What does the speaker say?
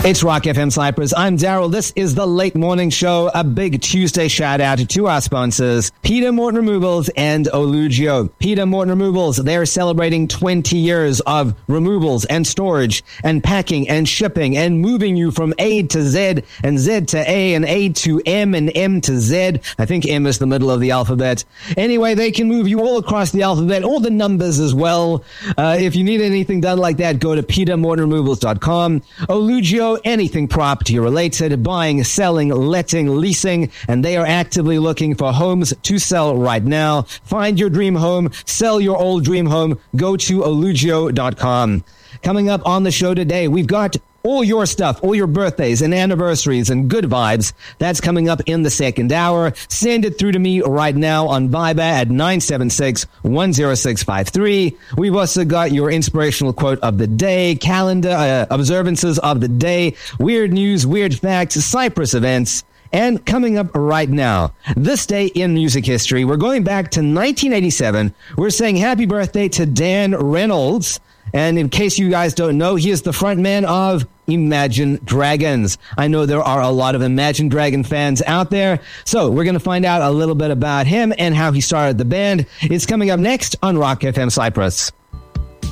It's Rock FM Cyprus. I'm Daryl. This is the Late Morning Show. A big Tuesday shout out to our sponsors, Peter Morton Removals and Olugio. Peter Morton Removals, they're celebrating 20 years of removals and storage and packing and shipping and moving you from A to Z and Z to A and A to M and M to Z. I think M is the middle of the alphabet. Anyway, they can move you all across the alphabet, all the numbers as well. If you need anything done like that, go to petermortonremovals.com. Olugio, anything property related, buying, selling, letting, leasing, and they are actively looking for homes to sell right now. Find your dream home, sell your old dream home, go to olugio.com. Coming up on the show today, we've got all your stuff, all your birthdays and anniversaries and good vibes. That's coming up in the second hour. Send it through to me right now on Viber at 976-10653. We've also got your inspirational quote of the day, calendar observances of the day, weird news, weird facts, Cyprus events. And coming up right now, this day in music history, we're going back to 1987. We're saying happy birthday to Dan Reynolds. And in case you guys don't know, he is the frontman of Imagine Dragons. I know there are a lot of Imagine Dragon fans out there. So we're going to find out a little bit about him and how he started the band. It's coming up next on Rock FM Cyprus.